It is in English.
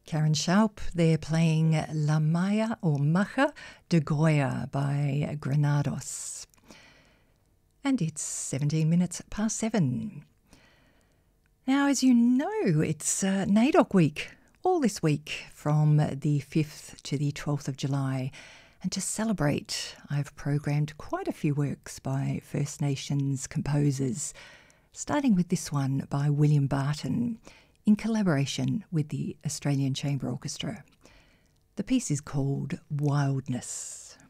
Karen Sharp, they're playing La Maya or Maja de Goya by Granados. And it's 17 minutes past 7. Now, as you know, it's NAIDOC week, all this week from the 5th to the 12th of July. And to celebrate, I've programmed quite a few works by First Nations composers, starting with this one by William Barton, in collaboration with the Australian Chamber Orchestra. The piece is called Wildness.